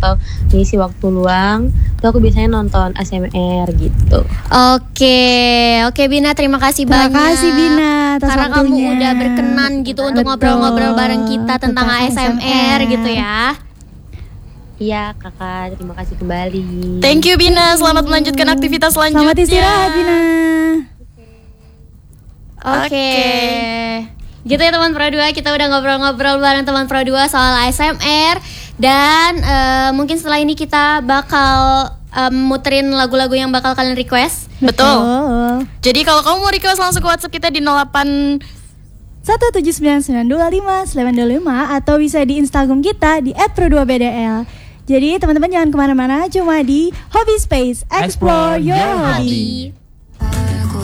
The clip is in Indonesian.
atau ngisi waktu luang, tuh aku biasanya nonton ASMR gitu. Oke Bina, terima kasih banyak. Terima kasih Bina atas karena waktunya. kamu udah berkenan gitu untuk ngobrol-ngobrol bareng kita tentang ASMR gitu ya. Iya kakak, terima kasih kembali. Thank you Bina, selamat melanjutkan aktivitas selanjutnya. Selamat istirahat Bina. Oke. Gitu ya teman Pro 2, kita udah ngobrol-ngobrol bareng teman Pro 2 soal ASMR. Dan mungkin setelah ini kita bakal muterin lagu-lagu yang bakal kalian request. Betul. Jadi kalau kamu mau request langsung ke WhatsApp kita di 08 179925925 atau bisa di Instagram kita di @pro2bdl. Jadi teman-teman jangan kemana-mana, cuma di Hobby Space, explore your hobby.